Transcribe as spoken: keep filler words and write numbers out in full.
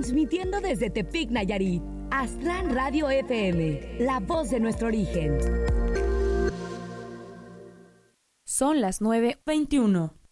Transmitiendo desde Tepic, Nayarit. Aztlán Radio F M, la voz de nuestro origen. Son las nueve veintiuno.